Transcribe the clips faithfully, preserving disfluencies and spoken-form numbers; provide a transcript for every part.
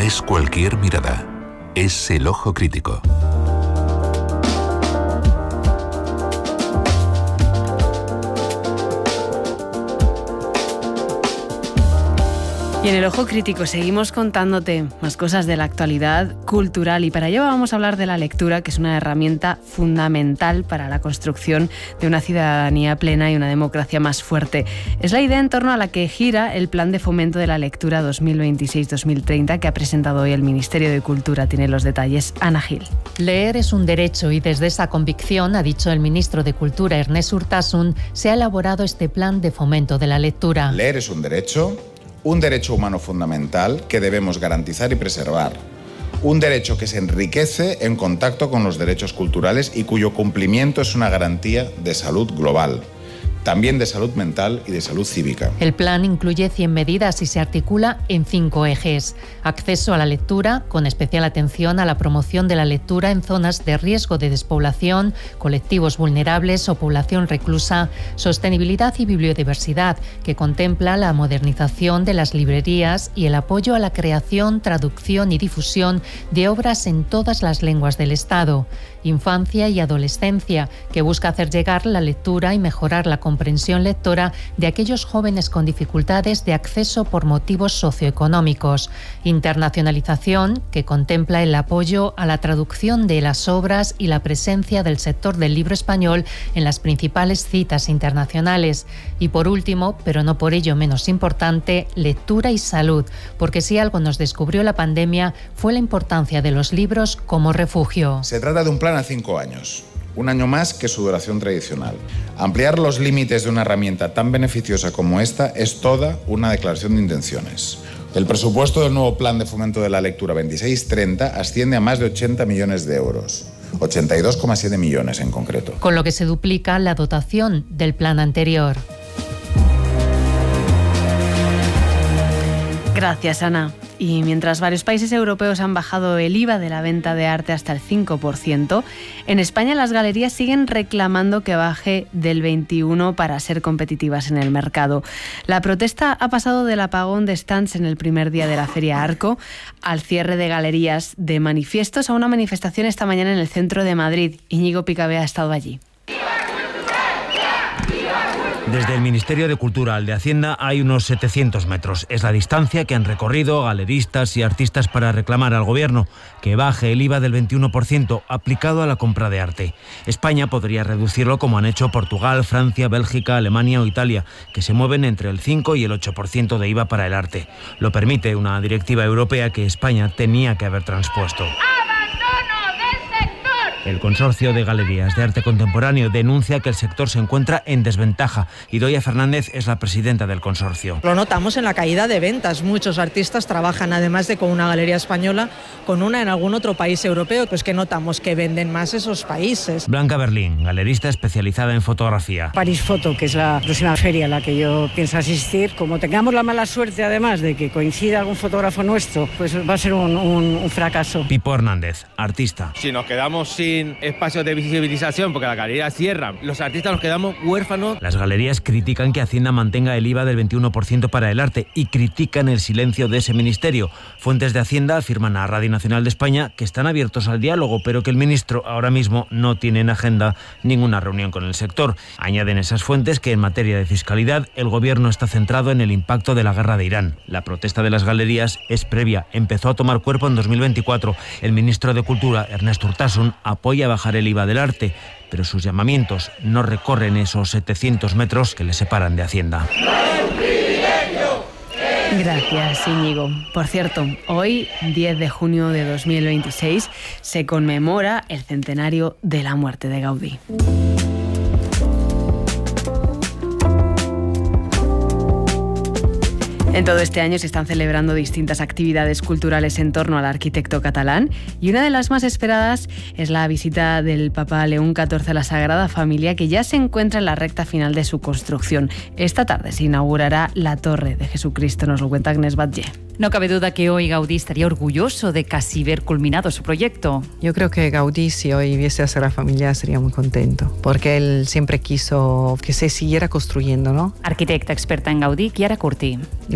es cualquier mirada. Es el ojo crítico. Y en el Ojo Crítico seguimos contándote más cosas de la actualidad cultural, y para ello vamos a hablar de la lectura, que es una herramienta fundamental para la construcción de una ciudadanía plena y una democracia más fuerte. Es la idea en torno a la que gira el Plan de Fomento de la Lectura dos mil veintiséis dos mil treinta que ha presentado hoy el Ministerio de Cultura. Tiene los detalles Ana Gil. Leer es un derecho y desde esa convicción, ha dicho el ministro de Cultura Ernest Urtasun, se ha elaborado este Plan de Fomento de la Lectura. Leer es un derecho. Un derecho humano fundamental que debemos garantizar y preservar. Un derecho que se enriquece en contacto con los derechos culturales y cuyo cumplimiento es una garantía de salud global, también de salud mental y de salud cívica. El plan incluye cien medidas y se articula en cinco ejes. Acceso a la lectura, con especial atención a la promoción de la lectura en zonas de riesgo de despoblación, colectivos vulnerables o población reclusa. Sostenibilidad y bibliodiversidad, que contempla la modernización de las librerías y el apoyo a la creación, traducción y difusión de obras en todas las lenguas del Estado. Infancia y adolescencia, que busca hacer llegar la lectura y mejorar la comprensión lectora de aquellos jóvenes con dificultades de acceso por motivos socioeconómicos. Internacionalización, que contempla el apoyo a la traducción de las obras y la presencia del sector del libro español en las principales citas internacionales. Y por último, pero no por ello menos importante, lectura y salud, porque si algo nos descubrió la pandemia fue la importancia de los libros como refugio. Se trata de un plan a cinco años. Un año más que su duración tradicional. Ampliar los límites de una herramienta tan beneficiosa como esta es toda una declaración de intenciones. El presupuesto del nuevo Plan de Fomento de la Lectura veintiséis treinta asciende a más de ochenta millones de euros. ochenta y dos coma siete millones en concreto. Con lo que se duplica la dotación del plan anterior. Gracias, Ana. Y mientras varios países europeos han bajado el I V A de la venta de arte hasta el cinco por ciento, en España las galerías siguen reclamando que baje del veintiuno por ciento para ser competitivas en el mercado. La protesta ha pasado del apagón de stands en el primer día de la Feria Arco al cierre de galerías, de manifiestos a una manifestación esta mañana en el centro de Madrid. Íñigo Picabé ha estado allí. Desde el Ministerio de Cultura al de Hacienda hay unos setecientos metros. Es la distancia que han recorrido galeristas y artistas para reclamar al Gobierno que baje el I V A del veintiuno por ciento aplicado a la compra de arte. España podría reducirlo como han hecho Portugal, Francia, Bélgica, Alemania o Italia, que se mueven entre el cinco y el ocho por ciento de I V A para el arte. Lo permite una directiva europea que España tenía que haber transpuesto. El Consorcio de Galerías de Arte Contemporáneo denuncia que el sector se encuentra en desventaja. Idoia Fernández es la presidenta del consorcio. Lo notamos en la caída de ventas. Muchos artistas trabajan, además de con una galería española, con una en algún otro país europeo, pues que notamos que venden más esos países. Blanca Berlín, galerista especializada en fotografía. París Foto, que es la próxima feria a la que yo pienso asistir, como tengamos la mala suerte además de que coincida algún fotógrafo nuestro, pues va a ser un, un, un fracaso. Pipo Hernández, artista. Si nos quedamos sin espacios de visibilización porque la galería cierra, los artistas nos quedamos huérfanos. Las galerías critican que Hacienda mantenga el I V A del veintiuno por ciento para el arte y critican el silencio de ese ministerio. Fuentes de Hacienda afirman a Radio Nacional de España que están abiertos al diálogo, pero que el ministro ahora mismo no tiene en agenda ninguna reunión con el sector. Añaden esas fuentes que en materia de fiscalidad el Gobierno está centrado en el impacto de la guerra de Irán. La protesta de las galerías es previa, empezó a tomar cuerpo en dos mil veinticuatro. El ministro de Cultura, Ernest Urtasun, apoya bajar el I V A del arte, pero sus llamamientos no recorren esos setecientos metros que le separan de Hacienda. Gracias, Íñigo. Por cierto, hoy, diez de junio de dos mil veintiséis, se conmemora el centenario de la muerte de Gaudí. En todo este año se están celebrando distintas actividades culturales en torno al arquitecto catalán y una de las más esperadas es la visita del Papa León catorce a la Sagrada Familia, que ya se encuentra en la recta final de su construcción. Esta tarde se inaugurará la Torre de Jesucristo, nos lo cuenta Agnès Batlle. No cabe duda que hoy Gaudí estaría orgulloso de casi ver culminado su proyecto. Yo creo que Gaudí, si hoy viese a Sagrada Familia, sería muy contento, porque él siempre quiso que se siguiera construyendo, ¿no? Arquitecta experta en Gaudí, Chiara Curti. Y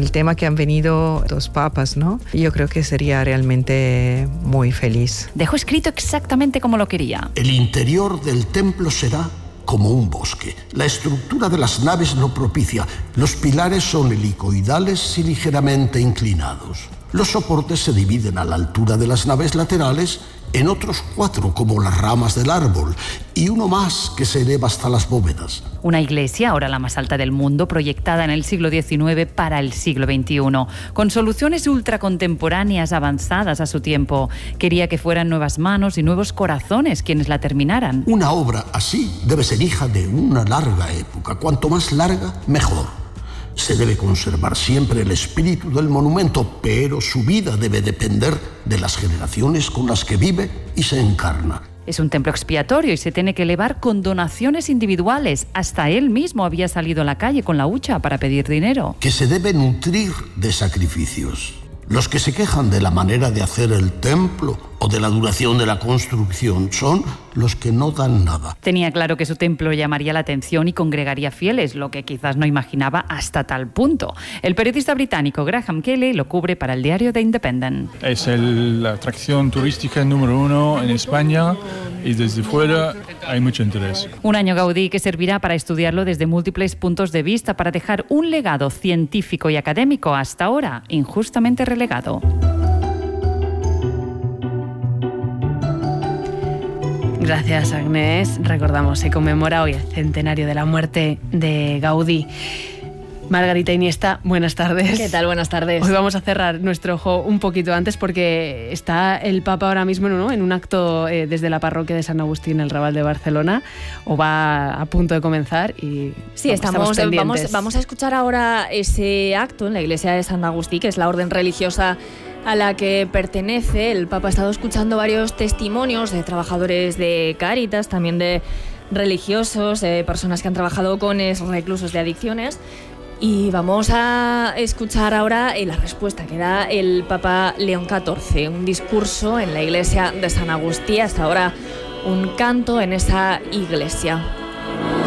el tema que han venido dos papas, ¿no? Yo creo que sería realmente muy feliz. Dejó escrito exactamente como lo quería. El interior del templo será como un bosque. La estructura de las naves lo propicia. Los pilares son helicoidales y ligeramente inclinados. Los soportes se dividen a la altura de las naves laterales en otros cuatro, como las ramas del árbol, y uno más que se eleva hasta las bóvedas. Una iglesia, ahora la más alta del mundo, proyectada en el siglo diecinueve para el siglo veintiuno, con soluciones ultracontemporáneas avanzadas a su tiempo. Quería que fueran nuevas manos y nuevos corazones quienes la terminaran. Una obra así debe ser hija de una larga época. Cuanto más larga, mejor. Se debe conservar siempre el espíritu del monumento, pero su vida debe depender de las generaciones con las que vive y se encarna. Es un templo expiatorio y se tiene que elevar con donaciones individuales. Hasta él mismo había salido a la calle con la hucha para pedir dinero. Que se debe nutrir de sacrificios. Los que se quejan de la manera de hacer el templo o de la duración de la construcción son los que no dan nada. Tenía claro que su templo llamaría la atención y congregaría fieles, lo que quizás no imaginaba hasta tal punto. El periodista británico Graham Kelly lo cubre para el diario The Independent. Es el, la atracción turística número uno en España y desde fuera hay mucho interés. Un año Gaudí que servirá para estudiarlo desde múltiples puntos de vista, para dejar un legado científico y académico hasta ahora injustamente relegado. Gracias, Agnès. Recordamos, se conmemora hoy el centenario de la muerte de Gaudí. Margarita Iniesta, buenas tardes. ¿Qué tal? Buenas tardes. Hoy vamos a cerrar nuestro ojo un poquito antes porque está el Papa ahora mismo, ¿no?, en un acto eh, desde la parroquia de San Agustín, el Raval de Barcelona, o va a punto de comenzar y sí, estamos, estamos vamos, vamos a escuchar ahora ese acto en la iglesia de San Agustín, que es la orden religiosa a la que pertenece. El Papa ha estado escuchando varios testimonios de trabajadores de Cáritas, también de religiosos, de personas que han trabajado con reclusos de adicciones. Y vamos a escuchar ahora la respuesta que da el Papa León catorce, un discurso en la iglesia de San Agustín, hasta ahora un canto en esa iglesia.